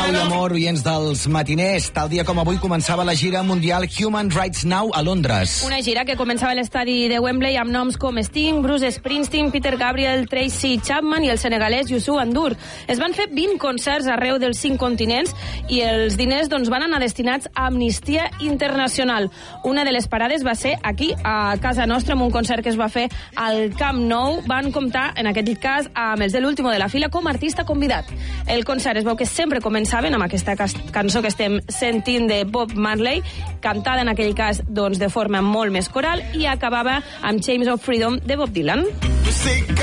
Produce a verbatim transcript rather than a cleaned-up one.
Pau i amor, oients dels matiners. Tal dia com avui començava la gira mundial Human Rights Now a Londres. Una gira que començava a l'estadi de Wembley amb noms com Sting, Bruce Springsteen, Peter Gabriel, Tracy Chapman i el senegalès Youssou N'Dour. Es van fer vint concerts arreu dels cinc continents i els diners doncs, van anar destinats a Amnistia Internacional. Una de les parades va ser aquí, a casa nostra, amb un concert que es va fer al Camp Nou. Van comptar, en aquest cas, amb els de l'último de la fila com a artista convidat. El concert es veu que sempre començaven amb aquesta cançó que estem sentint de Bob Marley, cantada en aquell cas doncs, de forma molt més coral, i acabava amb Chains of Freedom de Bob Dylan.